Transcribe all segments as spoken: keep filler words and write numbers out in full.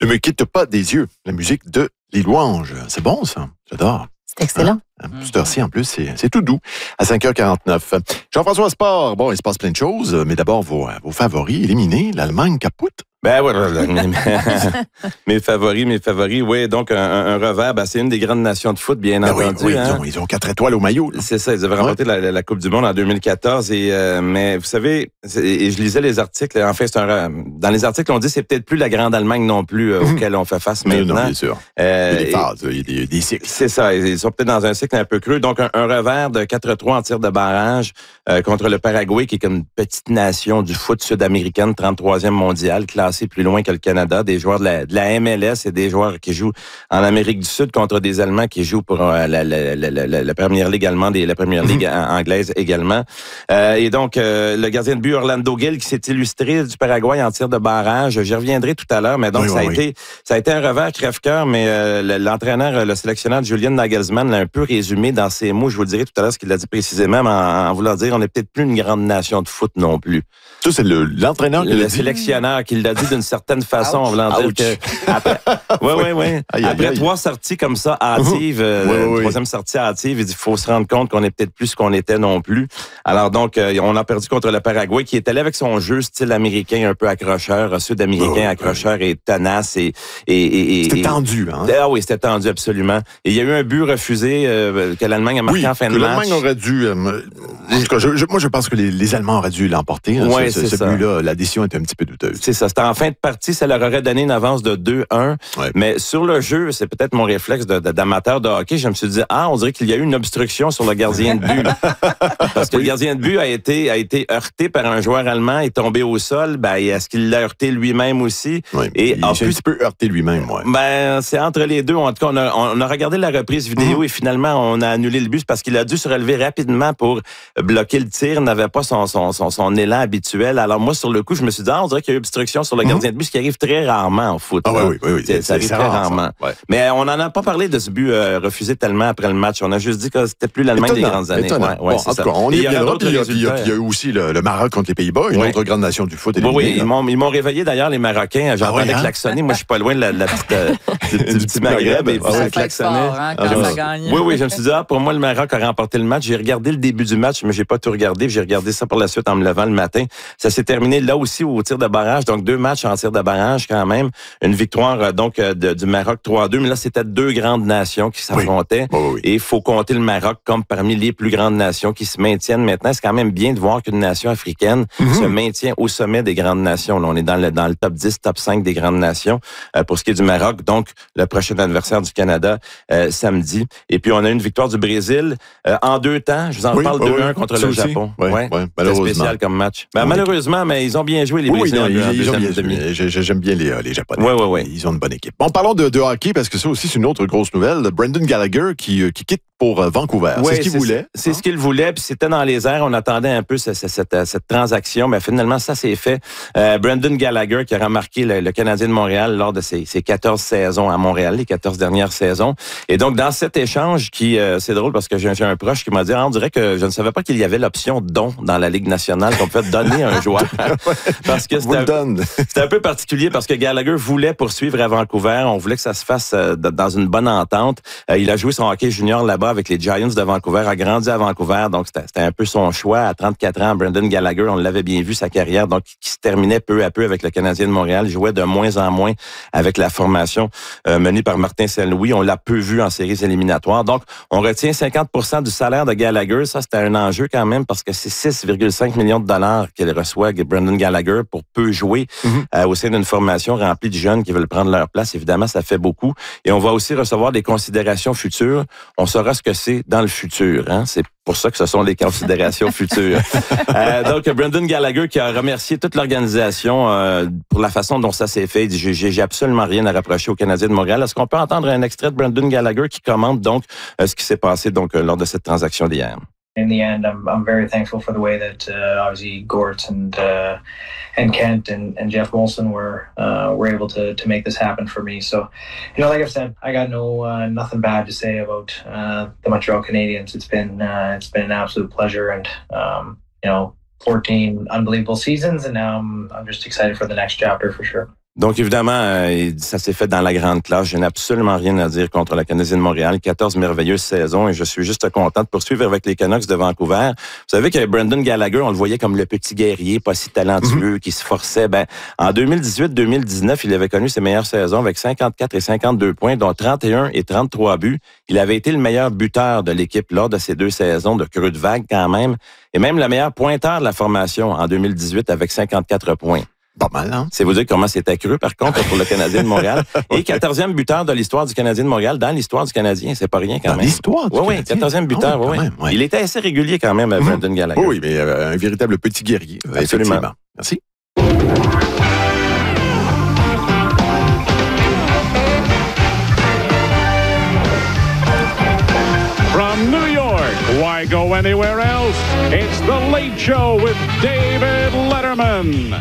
Ne me quitte pas des yeux. La musique de Les Louanges. C'est bon, ça. J'adore. C'est excellent. Hein? Mmh. Cette heure-ci, en plus, c'est, c'est tout doux. À cinq heures quarante-neuf. Jean-François Sport. Bon, il se passe plein de choses, mais d'abord, vos, vos favoris éliminés. L'Allemagne capote. Ben voilà, mes favoris, mes favoris, oui, donc un, un revers, ben, c'est une des grandes nations de foot, bien ben entendu. Oui, oui, hein? ils, ont, ils ont quatre étoiles au maillot. Là. C'est ça, ils avaient remporté ouais. la, la Coupe du Monde en deux mille quatorze, et euh, mais vous savez, et je lisais les articles, en fait, c'est un, dans les articles, on dit c'est peut-être plus la grande Allemagne non plus euh, auquel on fait face maintenant. Non, bien sûr. Euh, il y a des phases, il y a des, des cycles. C'est ça, ils sont peut-être dans un cycle un peu creux. Donc, un, un revers de quatre trois en tir de barrage euh, contre le Paraguay, qui est comme une petite nation du foot sud-américaine, trente-troisième mondiale, classée plus loin que le Canada, des joueurs de la, de la M L S et des joueurs qui jouent en Amérique du Sud contre des Allemands qui jouent pour euh, la, la, la, la, la Première Ligue allemande et la Première Ligue anglaise également. Euh, et donc, euh, le gardien de but Orlando Gil qui s'est illustré du Paraguay en tir de barrage. J'y reviendrai tout à l'heure, mais donc oui, ça, oui, a oui. Été, ça a été un revers crève-cœur, mais euh, l'entraîneur, le sélectionneur Julian Nagelsmann l'a un peu résumé dans ses mots. Je vous le dirai tout à l'heure ce qu'il a dit précisément, en, en voulant dire on n'est peut-être plus une grande nation de foot non plus. Ça, c'est le, l'entraîneur qui le l'a dit. sélectionneur qui l'a dit d'une certaine façon, en voulant dire que après, ouais, ouais, ouais. Aïe, après aïe, trois aïe. sorties comme ça, hâtives, euh, oui, oui, troisième oui. sortie hâtive, il dit, faut se rendre compte qu'on est peut-être plus ce qu'on était non plus. Alors donc, euh, on a perdu contre le Paraguay, qui est allé avec son jeu style américain, un peu accrocheur, sud-américain, oh, accrocheur oui. et tenace et, et, et, et c'était et, tendu, hein? Ah oui, c'était tendu, absolument. Et il y a eu un but refusé euh, que l'Allemagne a marqué oui, en fin de que match. l'Allemagne aurait dû. Euh, je, je, moi, je pense que les, les Allemands auraient dû l'emporter. Hein, ouais, ce c'est ce ça. but-là, la décision était un petit peu douteuse. C'est ça. C'était en fin de partie, ça leur aurait donné une avance de deux un. Ouais. Mais sur le jeu, c'est peut-être mon réflexe de, de, d'amateur de hockey. Je me suis dit, ah, on dirait qu'il y a eu une obstruction sur le gardien de but. Parce que oui. le gardien de but a été, a été heurté par un joueur allemand, est tombé au sol. Ben, est-ce qu'il l'a heurté lui-même aussi? Oui, et il en s'est plus, un petit peu heurté lui-même, ouais. Ben, c'est entre les deux. En tout cas, on a, on a regardé la reprise vidéo mmh. et finalement, on a annulé le but parce qu'il a dû se relever rapidement pour bloquer le tir. Il n'avait pas son, son, son, son élan habituel. Alors moi, sur le coup, je me suis dit, ah, on dirait qu'il y a eu obstruction sur le mmh. gardien de but, ce qui arrive très rarement en foot. Ah oui, oui, oui, oui. C'est, ça arrive très rare, rarement. Ouais. Mais on n'en a pas parlé de ce but euh, refusé tellement après le match. On a juste dit que c'était plus l'Allemagne des grandes années. Ouais, ouais, bon, c'est en ça. tout cas, on y reviendra. Puis il y, il y a eu aussi le, le Maroc contre les Pays-Bas, une oui. autre grande nation du foot. Oui, oui, ils m'ont, ils m'ont réveillé d'ailleurs, les Marocains. J'entendais ah ouais, hein? klaxonner. Moi, je suis pas loin de la, la petite, euh, du, du petit Maghreb. Et puis, ça klaxonnait. Fort, hein, quand ah, ça gagne. Oui, oui, je me suis dit, ah, pour moi, le Maroc a remporté le match. J'ai regardé le début du match, mais j'ai pas tout regardé. J'ai regardé ça par la suite en me levant le matin. Ça s'est terminé là aussi au tir de barrage. Donc, deux matchs en tir de barrage quand même. Une victoire, donc, de, du Maroc trois à deux. Mais là, c'était deux grandes nations qui s'affrontaient. Oui. Oh, oui. Et il faut compter le Maroc comme parmi les plus grandes nations qui se maintiennent maintenant. C'est quand même bien de voir qu'une nation africaine mm-hmm. se maintient au sommet des grandes nations. Là, on est dans le, dans le top dix, top cinq des grandes nations euh, pour ce qui est du Maroc. Donc, le prochain adversaire du Canada euh, samedi. Et puis, on a une victoire du Brésil euh, en deux temps. Je vous en oui, parle oui, deux un contre le aussi. Japon. Oui, ouais. oui, malheureusement. C'est spécial comme match. Ben, oui. Malheureusement, mais ils ont bien joué, les oui, Brésiliens. Oui, non, ils, ils ont bien joué. J'aime bien les, les Japonais. Oui, oui, oui. Ils ont une bonne équipe. Bon, parlons de, de hockey, parce que ça aussi, c'est une autre grosse nouvelle. Brendan Gallagher qui, qui quitte pour Vancouver. Oui, c'est ce qu'il c'est, voulait. C'est hein? ce qu'il voulait, puis c'était dans les airs. On attendait un peu cette, cette, cette, cette transaction, mais finalement, ça s'est fait. Euh, Brendan Gallagher, qui a remarqué le, le Canadien de Montréal lors de ses, ses quatorze saisons à Montréal, les quatorze dernières saisons. Et donc, dans cet échange, qui euh, c'est drôle parce que j'ai, j'ai un proche qui m'a dit, ah, on dirait que je ne savais pas qu'il y avait l'option don dans la Ligue nationale, qu'on pouvait donner à un joueur. Parce que c'était un, c'était un peu particulier, parce que Gallagher voulait poursuivre à Vancouver. On voulait que ça se fasse euh, dans une bonne entente. Euh, il a joué son hockey junior là-bas avec les Giants de Vancouver, a grandi à Vancouver, donc c'était, c'était un peu son choix. À trente-quatre ans, Brendan Gallagher, on l'avait bien vu, sa carrière, donc qui se terminait peu à peu avec le Canadien de Montréal, jouait de moins en moins avec la formation euh, menée par Martin Saint-Louis. On l'a peu vu en séries éliminatoires. Donc, on retient cinquante pour cent du salaire de Gallagher. Ça, c'était un enjeu quand même, parce que c'est six virgule cinq millions de dollars qu'il reçoit, Brendan Gallagher, pour peu jouer mm-hmm. euh, au sein d'une formation remplie de jeunes qui veulent prendre leur place. Évidemment, ça fait beaucoup. Et on va aussi recevoir des considérations futures. On saura ce que c'est dans le futur. Hein? C'est pour ça que ce sont les considérations futures. Euh, donc, Brendan Gallagher qui a remercié toute l'organisation euh, pour la façon dont ça s'est fait. Il dit, j'ai, j'ai absolument rien à reprocher aux Canadiens de Montréal. Est-ce qu'on peut entendre un extrait de Brendan Gallagher qui commente donc euh, ce qui s'est passé donc euh, lors de cette transaction d'hier? In the end, I'm I'm very thankful for the way that uh, obviously Gort and uh, and Kent and, and Jeff Molson were uh, were able to to make this happen for me. So, you know, like I've said, I got no uh, nothing bad to say about uh, the Montreal Canadiens. It's been uh, it's been an absolute pleasure, and um, you know, fourteen unbelievable seasons, and now I'm I'm just excited for the next chapter for sure. Donc, évidemment, euh, ça s'est fait dans la grande classe. Je n'ai absolument rien à dire contre la Canadien de Montréal. quatorze merveilleuses saisons et je suis juste content de poursuivre avec les Canucks de Vancouver. Vous savez que Brendan Gallagher, on le voyait comme le petit guerrier, pas si talentueux, mm-hmm. qui se forçait. Ben, en deux mille dix-huit deux mille dix-neuf, il avait connu ses meilleures saisons avec cinquante-quatre et cinquante-deux points, dont trente et un et trente-trois buts. Il avait été le meilleur buteur de l'équipe lors de ces deux saisons de creux de vague quand même. Et même le meilleur pointeur de la formation en deux mille dix-huit avec cinquante-quatre points. Pas mal, hein? C'est vous dire comment c'est accru, par contre, pour le Canadien de Montréal. Et quatorzième buteur de l'histoire du Canadien de Montréal, dans l'histoire du Canadien. C'est pas rien, quand dans même. l'histoire du oui, Canadien? Oui, quatorzième buteur, oui, oui. Même, ouais. Il était assez régulier, quand même, mmh. Brendan Gallagher. Oui, mais euh, un véritable petit guerrier. Absolument. Merci. From New York, why go anywhere else? It's The Late Show with David Letterman.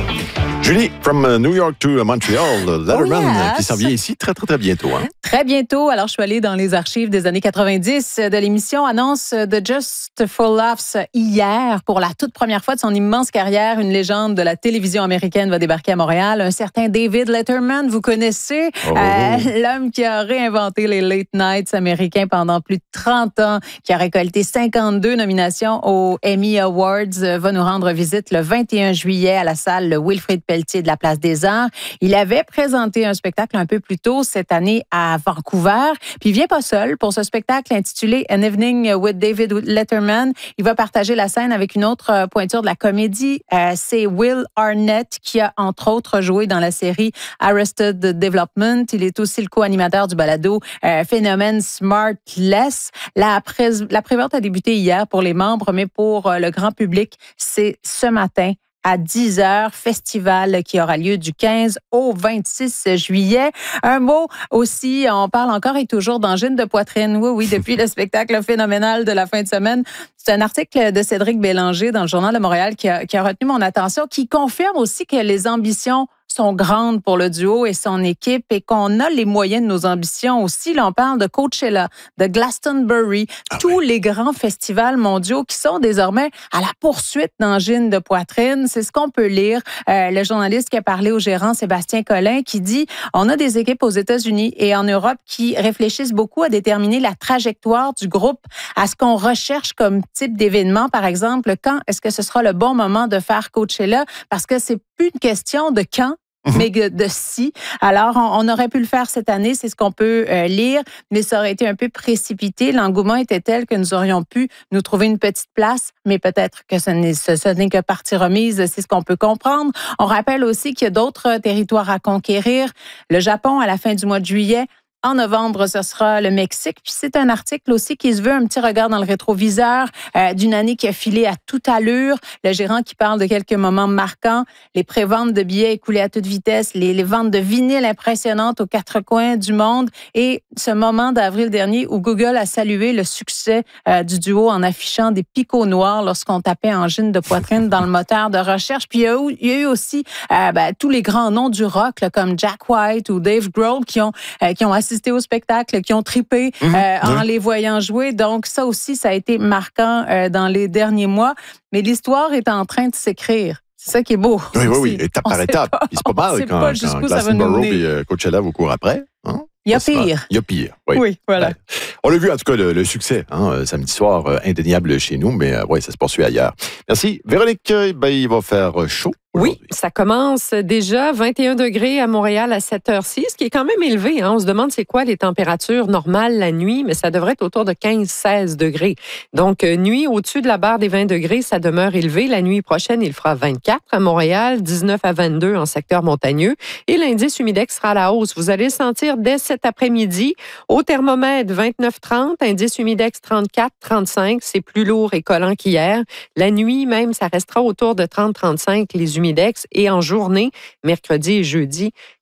Julie, from New York to Montreal, Letterman, oh yes. qui s'en vient ici très, très, très bientôt. Hein? Très bientôt. Alors, je suis allée dans les archives des années quatre-vingt-dix de l'émission Annonce de Just for Laughs hier. Pour la toute première fois de son immense carrière, une légende de la télévision américaine va débarquer à Montréal. Un certain David Letterman, vous connaissez, oh. euh, l'homme qui a réinventé les late nights américains pendant plus de trente ans, qui a récolté cinquante-deux nominations aux Emmy Awards, va nous rendre visite le vingt et un juillet à la salle Wilfrid Pelletier de la Place des Arts. Il avait présenté un spectacle un peu plus tôt cette année à Vancouver. Puis il vient pas seul pour ce spectacle intitulé An Evening with David Letterman. Il va partager la scène avec une autre pointure de la comédie. Euh, c'est Will Arnett qui a entre autres joué dans la série Arrested Development. Il est aussi le co-animateur du balado euh, Phénomène Smartless. La, pré- la prévente a débuté hier pour les membres, mais pour euh, le grand public, c'est ce matin à dix heures, festival qui aura lieu du quinze au vingt-six juillet. Un mot aussi, on parle encore et toujours d'angine de poitrine. Oui, oui, depuis le spectacle phénoménal de la fin de semaine. C'est un article de Cédric Bélanger dans le Journal de Montréal qui a, qui a retenu mon attention, qui confirme aussi que les ambitions sont grandes pour le duo et son équipe et qu'on a les moyens de nos ambitions aussi. Là, on parle de Coachella, de Glastonbury, ah tous oui. les grands festivals mondiaux qui sont désormais à la poursuite d'angines de poitrine. C'est ce qu'on peut lire. Euh, le journaliste qui a parlé au gérant Sébastien Collin qui dit on a des équipes aux États-Unis et en Europe qui réfléchissent beaucoup à déterminer la trajectoire du groupe, à ce qu'on recherche comme type d'événement. Par exemple, quand est-ce que ce sera le bon moment de faire Coachella? Parce que c'est plus une question de quand, mais de si. Alors, on, on aurait pu le faire cette année, c'est ce qu'on peut euh, lire, mais ça aurait été un peu précipité. L'engouement était tel que nous aurions pu nous trouver une petite place, mais peut-être que ce n'est, ce, ce n'est que partie remise, c'est ce qu'on peut comprendre. On rappelle aussi qu'il y a d'autres territoires à conquérir. Le Japon, à la fin du mois de juillet. En novembre, ce sera le Mexique. Puis c'est un article aussi qui se veut un petit regard dans le rétroviseur euh, d'une année qui a filé à toute allure. Le gérant qui parle de quelques moments marquants, les préventes de billets écoulés à toute vitesse, les, les ventes de vinyles impressionnantes aux quatre coins du monde et ce moment d'avril dernier où Google a salué le succès euh, du duo en affichant des picots noirs lorsqu'on tapait angine de poitrine dans le moteur de recherche. Puis il y a eu, il y a eu aussi euh, ben, tous les grands noms du rock là, comme Jack White ou Dave Grohl qui ont, euh, qui ont assisté assisté au spectacle, qui ont trippé mmh, euh, en oui. les voyant jouer. Donc, ça aussi, ça a été marquant euh, dans les derniers mois. Mais l'histoire est en train de s'écrire. C'est ça qui est beau. Oui, oui, oui, étape par étape. Pas, c'est pas mal quand, pas quand Glastonbury et euh, Coachella vous courent après. Hein? Il y a pire. Il y a pire, oui. Oui, voilà. Ben, on l'a vu, en tout cas, le, le succès, hein, samedi soir, euh, indéniable chez nous, mais euh, oui, ça se poursuit ailleurs. Merci. Véronique, ben, il va faire chaud. Oui, ça commence déjà vingt et un degrés à Montréal à sept heures ci, ce qui est quand même élevé. Hein? On se demande c'est quoi les températures normales la nuit, mais ça devrait être autour de quinze à seize degrés. Donc, nuit au-dessus de la barre des vingt degrés, ça demeure élevé. La nuit prochaine, il fera vingt-quatre à Montréal, dix-neuf à vingt-deux en secteur montagneux. Et l'indice humidex sera à la hausse. Vous allez le sentir dès cet après-midi. Au thermomètre, vingt-neuf trente, indice humidex trente-quatre trente-cinq. C'est plus lourd et collant qu'hier. La nuit, même, ça restera autour de trente trente-cinq les humidex. Et en journée, mercredi et jeudi,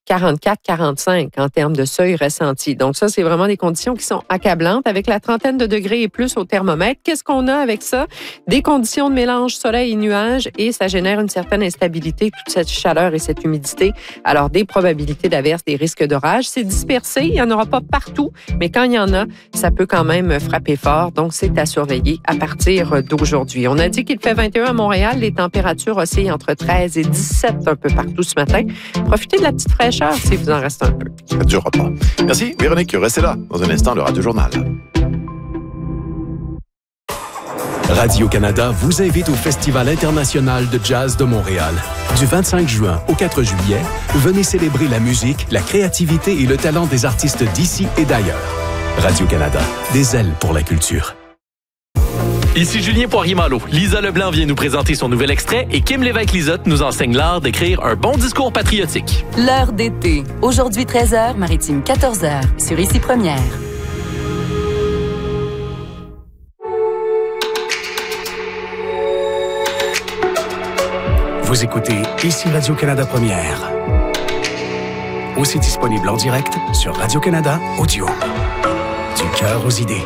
quarante-quatre quarante-cinq en termes de seuil ressenti. Donc ça, c'est vraiment des conditions qui sont accablantes. Avec la trentaine de degrés et plus au thermomètre, qu'est-ce qu'on a avec ça? Des conditions de mélange soleil et nuages et ça génère une certaine instabilité, toute cette chaleur et cette humidité. Alors, des probabilités d'averse, des risques d'orage. C'est dispersé, il n'y en aura pas partout, mais quand il y en a, ça peut quand même frapper fort. Donc, c'est à surveiller à partir d'aujourd'hui. On a dit qu'il fait vingt et un à Montréal. Les températures oscillent entre treize et dix-sept un peu partout ce matin. Profitez de la petite fraîcheur si vous en reste un peu. Ça ne durera pas. Merci, Véronique. Restez là. Dans un instant, le Radio Journal. Radio-Canada vous invite au Festival international de jazz de Montréal. Du vingt-cinq juin au quatre juillet, venez célébrer la musique, la créativité et le talent des artistes d'ici et d'ailleurs. Radio-Canada, des ailes pour la culture. Ici Julien Poirier-Malo. Lisa Leblanc vient nous présenter son nouvel extrait et Kim Lévesque-Lisotte nous enseigne l'art d'écrire un bon discours patriotique. L'heure d'été. Aujourd'hui treize heures, Maritime quatorze heures, sur Ici Première. Vous écoutez Ici Radio-Canada Première. Aussi disponible en direct sur Radio-Canada Audio. Du cœur aux idées.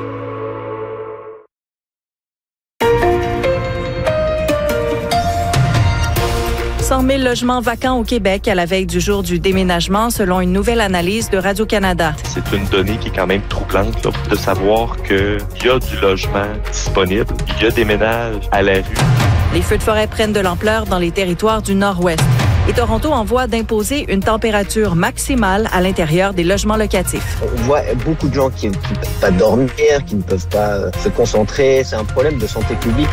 cent mille logements vacants au Québec à la veille du jour du déménagement, selon une nouvelle analyse de Radio-Canada. C'est une donnée qui est quand même troublante là, de savoir qu'il y a du logement disponible, il y a des ménages à la rue. Les feux de forêt prennent de l'ampleur dans les territoires du Nord-Ouest. Et Toronto envoie d'imposer une température maximale à l'intérieur des logements locatifs. On voit beaucoup de gens qui ne peuvent pas dormir, qui ne peuvent pas se concentrer. C'est un problème de santé publique.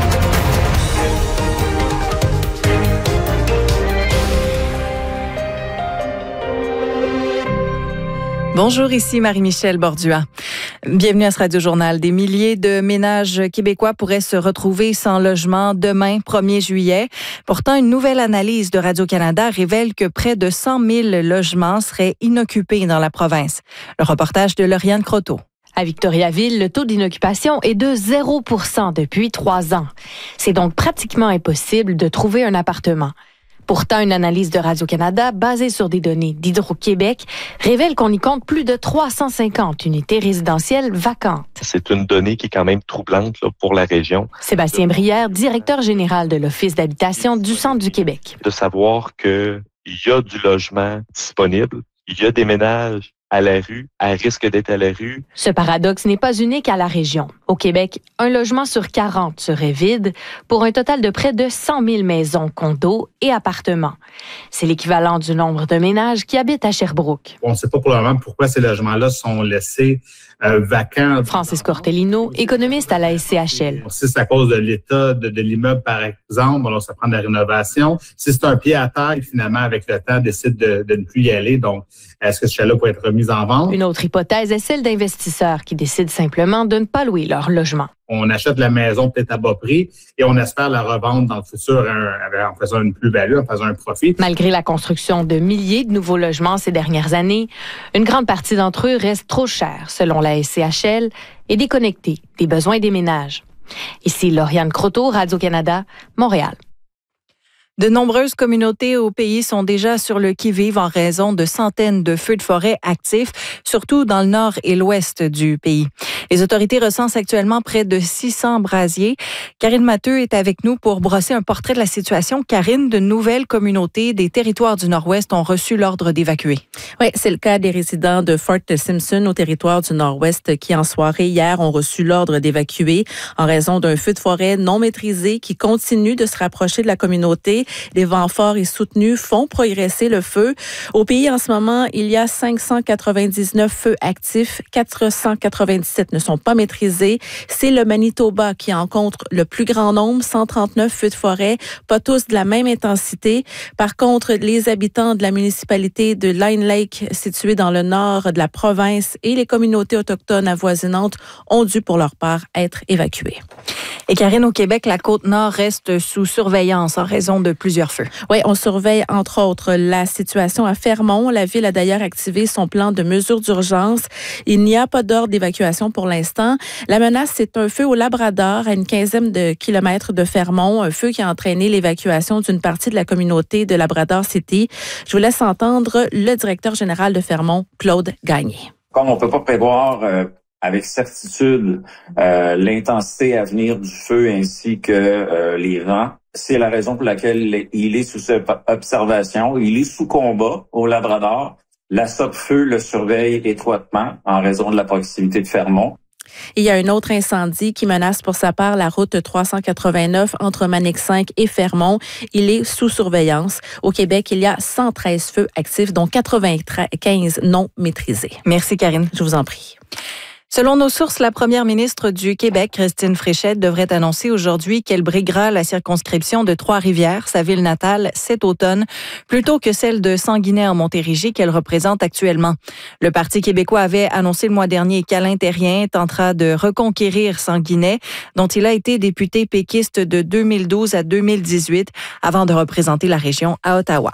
Bonjour, ici Marie-Michel Bordua. Bienvenue à ce Radio-Journal. Des milliers de ménages québécois pourraient se retrouver sans logement demain, premier juillet. Pourtant, une nouvelle analyse de Radio-Canada révèle que près de cent mille logements seraient inoccupés dans la province. Le reportage de Lauriane Croteau. À Victoriaville, le taux d'inoccupation est de zéro pour cent depuis trois ans. C'est donc pratiquement impossible de trouver un appartement. Pourtant, une analyse de Radio-Canada basée sur des données d'Hydro-Québec révèle qu'on y compte plus de trois cent cinquante unités résidentielles vacantes. C'est une donnée qui est quand même troublante là, pour la région. Sébastien Brière, directeur général de l'Office d'habitation du Centre du Québec. De savoir qu'il y a du logement disponible, il y a des ménages à la rue, à risque d'être à la rue. Ce paradoxe n'est pas unique à la région. Au Québec, un logement sur quarante serait vide pour un total de près de cent mille maisons, condos et appartements. C'est l'équivalent du nombre de ménages qui habitent à Sherbrooke. On ne sait pas pour le moment pourquoi ces logements-là sont laissés euh, vacants. Francis Cortellino, économiste à la S C H L. Si c'est à cause de l'état de, de l'immeuble, par exemple, alors ça prend de la rénovation. Si c'est un pied à terre, finalement, avec le temps, décide de, de ne plus y aller. Donc, est-ce que ce chalet peut être remis en vente? Une autre hypothèse est celle d'investisseurs qui décident simplement de ne pas louer leur logement. On achète la maison peut-être à bas prix et on espère la revendre dans le futur en faisant une plus-value, en faisant un profit. Malgré la construction de milliers de nouveaux logements ces dernières années, une grande partie d'entre eux reste trop chers, selon la S C H L, et déconnectés des besoins des ménages. Ici Lauriane Croteau, Radio-Canada, Montréal. De nombreuses communautés au pays sont déjà sur le qui-vive en raison de centaines de feux de forêt actifs, surtout dans le nord et l'ouest du pays. Les autorités recensent actuellement près de six cents brasiers. Karine Matteux est avec nous pour brosser un portrait de la situation. Karine, de nouvelles communautés des territoires du nord-ouest ont reçu l'ordre d'évacuer. Oui, c'est le cas des résidents de Fort Simpson au territoire du nord-ouest qui, en soirée hier, ont reçu l'ordre d'évacuer en raison d'un feu de forêt non maîtrisé qui continue de se rapprocher de la communauté. Les vents forts et soutenus font progresser le feu. Au pays, en ce moment, il y a cinq cent quatre-vingt-dix-neuf feux actifs. quatre cent quatre-vingt-dix-sept ne sont pas maîtrisés. C'est le Manitoba qui en compte le plus grand nombre, cent trente-neuf feux de forêt, pas tous de la même intensité. Par contre, les habitants de la municipalité de Line Lake, située dans le nord de la province, et les communautés autochtones avoisinantes ont dû, pour leur part, être évacués. Et Karine, au Québec, la Côte-Nord reste sous surveillance en raison de plusieurs feux. Oui, on surveille entre autres la situation à Fermont. La ville a d'ailleurs activé son plan de mesures d'urgence. Il n'y a pas d'ordre d'évacuation pour l'instant. La menace, c'est un feu au Labrador à une quinzaine de kilomètres de Fermont, un feu qui a entraîné l'évacuation d'une partie de la communauté de Labrador City. Je vous laisse entendre le directeur général de Fermont, Claude Gagné. Comme on ne peut pas prévoir euh, avec certitude euh, l'intensité à venir du feu ainsi que euh, les vents, c'est la raison pour laquelle il est sous observation. Il est sous combat au Labrador. La Sopfeu le surveille étroitement en raison de la proximité de Fermont. Il y a un autre incendie qui menace pour sa part la route trois cent quatre-vingt-neuf entre Manic cinq et Fermont. Il est sous surveillance. Au Québec, il y a cent treize feux actifs, dont quatre-vingt-quinze non maîtrisés. Merci, Karine. Je vous en prie. Selon nos sources, la première ministre du Québec, Christine Fréchette, devrait annoncer aujourd'hui qu'elle briguera la circonscription de Trois-Rivières, sa ville natale, cet automne, plutôt que celle de Sanguinet en Montérégie qu'elle représente actuellement. Le Parti québécois avait annoncé le mois dernier qu'Alain Terrien tentera de reconquérir Sanguinet, dont il a été député péquiste de deux mille douze à deux mille dix-huit, avant de représenter la région à Ottawa.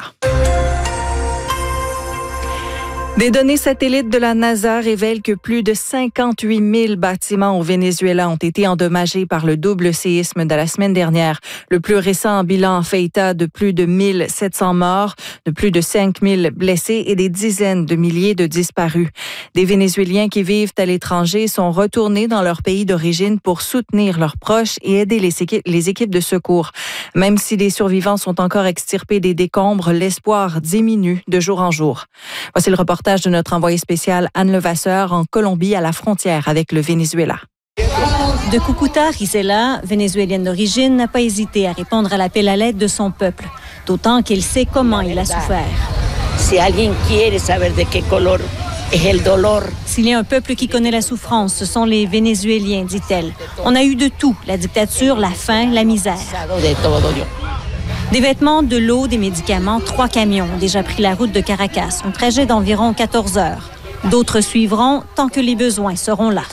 Des données satellites de la NASA révèlent que plus de cinquante-huit mille bâtiments au Venezuela ont été endommagés par le double séisme de la semaine dernière. Le plus récent bilan fait état de plus de mille sept cents morts, de plus de cinq mille blessés et des dizaines de milliers de disparus. Des Vénézuéliens qui vivent à l'étranger sont retournés dans leur pays d'origine pour soutenir leurs proches et aider les équipes, les équipes de secours. Même si les survivants sont encore extirpés des décombres, l'espoir diminue de jour en jour. Voici le reportage de notre envoyé spécial Anne Levasseur en Colombie à la frontière avec le Venezuela. De Cucuta, Gisela, vénézuélienne d'origine, n'a pas hésité à répondre à l'appel à l'aide de son peuple, d'autant qu'elle sait comment il a souffert. Si alguien quiere saber de qué color es el dolor. S'il y a un peuple qui connaît la souffrance, ce sont les Vénézuéliens, dit-elle. On a eu de tout, la dictature, la faim, la misère. Des vêtements, de l'eau, des médicaments, trois camions ont déjà pris la route de Caracas, un trajet d'environ quatorze heures. D'autres suivront tant que les besoins seront là.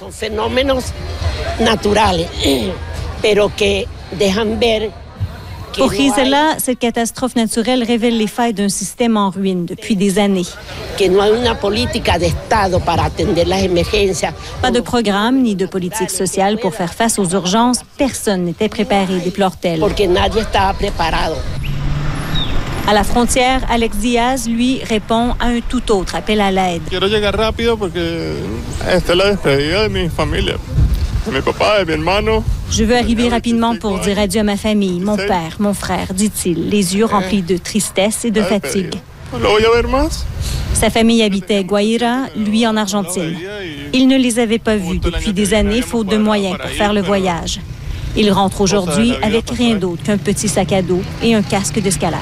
Pour Gisela, cette catastrophe naturelle révèle les failles d'un système en ruine depuis des années. Pas de programme ni de politique sociale pour faire face aux urgences. Personne n'était préparé, déplore-t-elle. À la frontière, Alex Diaz, lui, répond à un tout autre appel à l'aide. Je veux arriver rapidement pour dire adieu à ma famille, mon père, mon frère, dit-il, les yeux remplis de tristesse et de fatigue. Sa famille habitait Guaira, lui en Argentine. Il ne les avait pas vus depuis des années, faute de moyens pour faire le voyage. Il rentre aujourd'hui avec rien d'autre qu'un petit sac à dos et un casque d'escalade.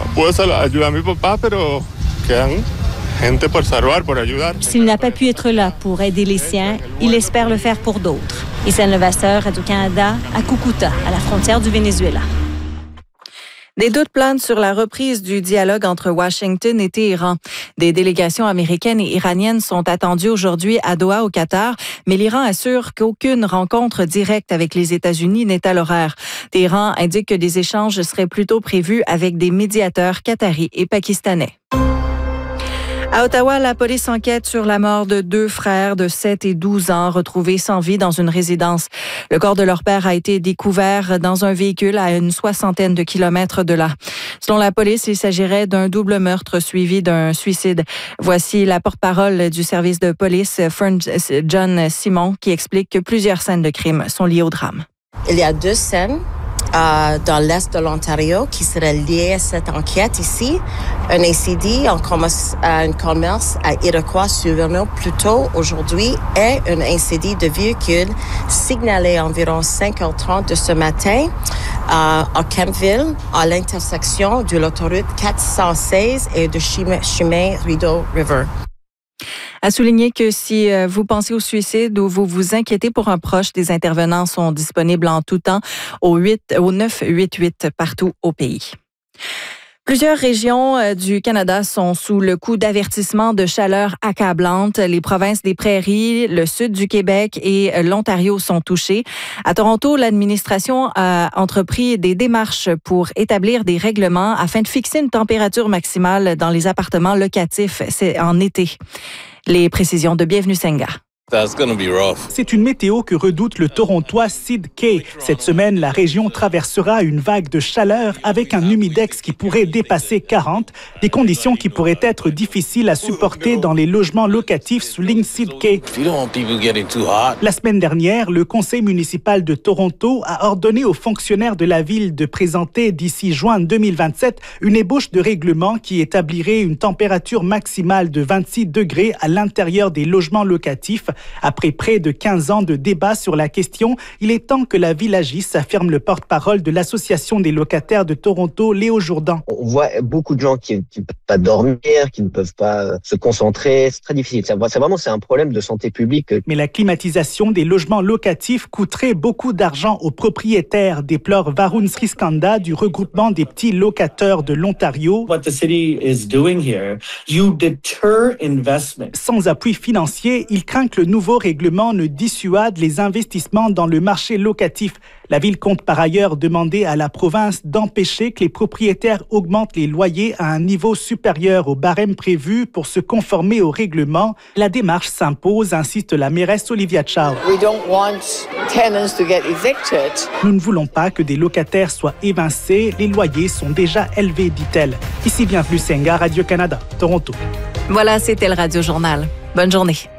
S'il n'a pas pu être là pour aider les siens, il espère le faire pour d'autres. Issa Levasseur, Radio-Canada, à Cucuta, à la frontière du Venezuela. Des doutes planent sur la reprise du dialogue entre Washington et Téhéran. Des délégations américaines et iraniennes sont attendues aujourd'hui à Doha, au Qatar, mais l'Iran assure qu'aucune rencontre directe avec les États-Unis n'est à l'horaire. Téhéran indique que des échanges seraient plutôt prévus avec des médiateurs qataris et pakistanais. À Ottawa, la police enquête sur la mort de deux frères de sept et douze ans retrouvés sans vie dans une résidence. Le corps de leur père a été découvert dans un véhicule à une soixantaine de kilomètres de là. Selon la police, il s'agirait d'un double meurtre suivi d'un suicide. Voici la porte-parole du service de police, Fern John Simon, qui explique que plusieurs scènes de crime sont liées au drame. Il y a deux scènes Euh, dans l'est de l'Ontario qui serait lié à cette enquête ici. Un incendie en commerce, un commerce à Iroquois survenu plus tôt aujourd'hui et un incendie de véhicule signalé à environ cinq heures trente de ce matin euh, à Kempville, à l'intersection de l'autoroute quatre cent seize et de chemin, chemin Rideau River. À souligner que si vous pensez au suicide ou vous vous inquiétez pour un proche, des intervenants sont disponibles en tout temps au, huit, au neuf cent quatre-vingt-huit partout au pays. Plusieurs régions euh, du Canada sont sous le coup d'avertissements de chaleur accablante. Les provinces des Prairies, le sud du Québec et euh, l'Ontario sont touchés. À Toronto, l'administration a entrepris des démarches pour établir des règlements afin de fixer une température maximale dans les appartements locatifs en été. Les précisions de Bienvenue Senga. C'est une météo que redoute le Torontois Sid Kay. Cette semaine, la région traversera une vague de chaleur avec un humidex qui pourrait dépasser quarante, des conditions qui pourraient être difficiles à supporter dans les logements locatifs, souligne Sid Kay. La semaine dernière, le conseil municipal de Toronto a ordonné aux fonctionnaires de la ville de présenter d'ici juin deux mille vingt-sept une ébauche de règlement qui établirait une température maximale de vingt-six degrés à l'intérieur des logements locatifs. Après près de quinze ans de débat sur la question, il est temps que la ville agisse, affirme le porte-parole de l'Association des locataires de Toronto, Léo Jourdan. On voit beaucoup de gens qui ne peuvent pas dormir, qui ne peuvent pas se concentrer. C'est très difficile. C'est vraiment c'est un problème de santé publique. Mais la climatisation des logements locatifs coûterait beaucoup d'argent aux propriétaires, déplore Varun Sriskanda du regroupement des petits locataires de l'Ontario. What the city is doing here, you deter investment. Sans appui financier, il craint que le nouveau règlement ne dissuade les investissements dans le marché locatif. La ville compte par ailleurs demander à la province d'empêcher que les propriétaires augmentent les loyers à un niveau supérieur au barème prévu pour se conformer au règlement. La démarche s'impose, insiste la mairesse Olivia Chow. We don't want tenants to get evicted. Nous ne voulons pas que des locataires soient évincés. Les loyers sont déjà élevés, dit-elle. Ici Bienvenue Senga, Radio-Canada, Toronto. Voilà, c'était le Radio Journal. Bonne journée.